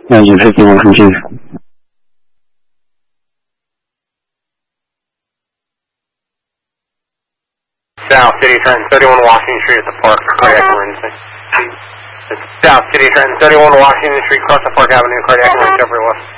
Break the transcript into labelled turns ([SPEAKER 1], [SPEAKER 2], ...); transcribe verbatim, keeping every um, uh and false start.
[SPEAKER 1] Engine fifty-one, continue.
[SPEAKER 2] South City Trenton, thirty-one Washington Street at the park for cardiac emergency. It's South City Trenton, thirty-one Washington Street, across the Park Avenue, cardiac emergency, over West.